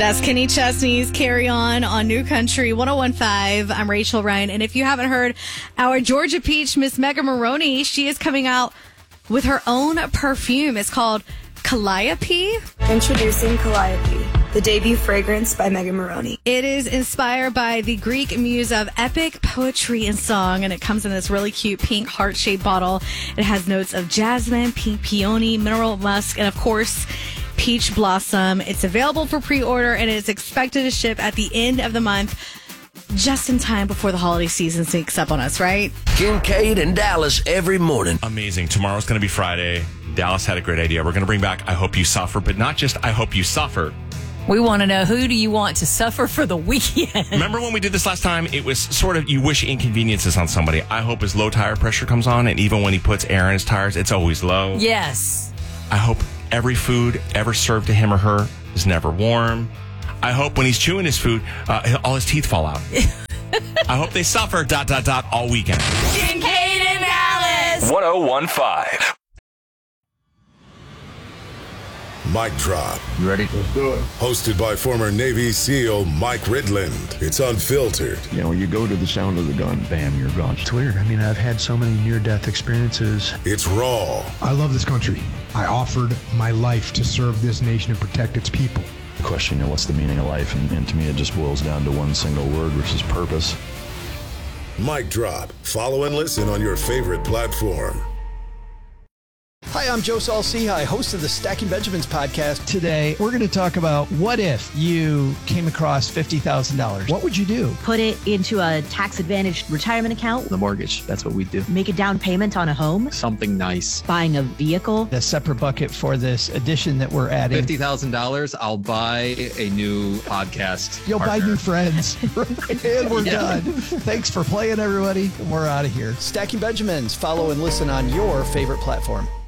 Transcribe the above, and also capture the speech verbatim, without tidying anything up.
That's Kenny Chesney's Carry On on New Country one oh one point five. I'm Rachel Ryan. And if you haven't heard, our Georgia Peach, Miss Megan Maroney, she is coming out with her own perfume. It's called Calliope. Introducing Calliope, the debut fragrance by Megan Maroney. It is inspired by the Greek muse of epic poetry and song, and it comes in this really cute pink heart-shaped bottle. It has notes of jasmine, pink peony, mineral musk, and of course, peach blossom. It's available for pre-order, and it's expected to ship at the end of the month, just in time before the holiday season sneaks up on us, right? Kincaid and Dallas every morning. Amazing. Tomorrow's going to be Friday. Dallas had a great idea. We're going to bring back I Hope You Suffer, but not just I Hope You Suffer. We want to know, who do you want to suffer for the weekend? Remember when we did this last time? It was sort of, you wish inconveniences on somebody. I hope his low tire pressure comes on, and even when he puts air in his tires, it's always low. Yes. I hope every food ever served to him or her is never warm. I hope when he's chewing his food, uh, all his teeth fall out. I hope they suffer, dot, dot, dot, all weekend. Kincaid and Dallas. one oh one point five. Mic Drop. You ready? Let's do it. Hosted by former Navy SEAL Mike Ridland. It's unfiltered. You know, you go to the sound of the gun, bam, you're gone. It's weird. I mean, I've had so many near-death experiences. It's raw. I love this country. I offered my life to serve this nation and protect its people. The question, you know, what's the meaning of life? And, and to me, it just boils down to one single word, which is purpose. Mic Drop. Follow and listen on your favorite platform. Hi, I'm Joe Saul-Sehy, host of the Stacking Benjamins podcast. Today, we're going to talk about what if you came across fifty thousand dollars. What would you do? Put it into a tax-advantaged retirement account. The mortgage, that's what we do. Make a down payment on a home. Something nice. Buying a vehicle. A separate bucket for this addition that we're adding. fifty thousand dollars, I'll buy a new podcast You'll partner. buy new friends. And we're yeah. done. Thanks for playing, everybody. We're out of here. Stacking Benjamins. Follow and listen on your favorite platform.